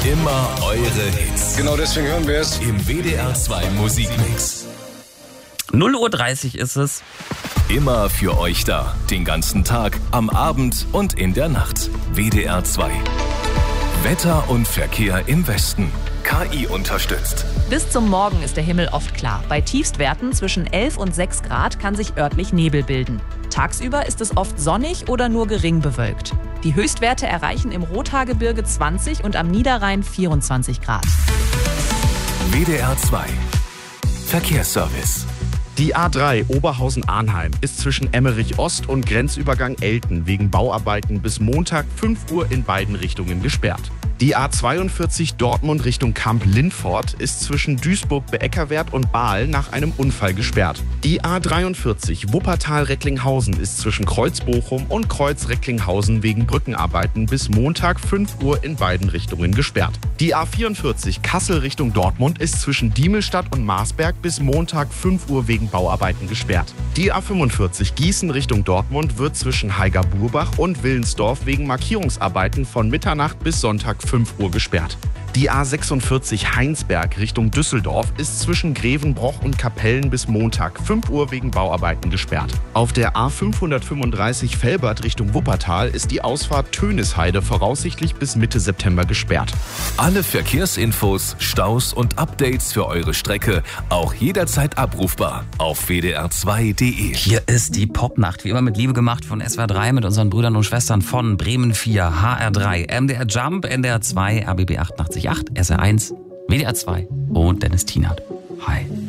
Immer eure Hits. Genau deswegen hören wir es Im WDR 2 Musikmix. 0:30 Uhr ist es. Immer für euch da. Den ganzen Tag, am Abend und in der Nacht. WDR 2. Wetter und Verkehr im Westen. KI unterstützt. Bis zum Morgen ist der Himmel oft klar. Bei Tiefstwerten zwischen 11 und 6 Grad kann sich örtlich Nebel bilden. Tagsüber ist es oft sonnig oder nur gering bewölkt. Die Höchstwerte erreichen im Rothaargebirge 20 und am Niederrhein 24 Grad. WDR 2. Verkehrsservice. Die A3 Oberhausen-Arnheim ist zwischen Emmerich Ost und Grenzübergang Elten wegen Bauarbeiten bis Montag 5 Uhr in beiden Richtungen gesperrt. Die A42 Dortmund Richtung Kamp-Lindfort ist zwischen Duisburg-Beeckerwert und Bahl nach einem Unfall gesperrt. Die A43 Wuppertal-Recklinghausen ist zwischen Kreuz-Bochum und Kreuz-Recklinghausen wegen Brückenarbeiten bis Montag 5 Uhr in beiden Richtungen gesperrt. Die A44 Kassel Richtung Dortmund ist zwischen Diemelstadt und Marsberg bis Montag 5 Uhr wegen Bauarbeiten gesperrt. Die A45 Gießen Richtung Dortmund wird zwischen Heiger-Burbach und Willensdorf wegen Markierungsarbeiten von Mitternacht bis Sonntag 5 Uhr gesperrt. Die A46 Heinsberg Richtung Düsseldorf ist zwischen Grevenbroich und Kapellen bis Montag 5 Uhr wegen Bauarbeiten gesperrt. Auf der A535 Velbert Richtung Wuppertal ist die Ausfahrt Tönisheide voraussichtlich bis Mitte September gesperrt. Alle Verkehrsinfos, Staus und Updates für eure Strecke auch jederzeit abrufbar auf wdr2.de. Hier ist die Popnacht, wie immer mit Liebe gemacht von SWR 3 mit unseren Brüdern und Schwestern von Bremen 4, HR3, MDR Jump, NDR 2, RBB 88.8, SR1, WDR 2 und Dennis Tienert. Hi.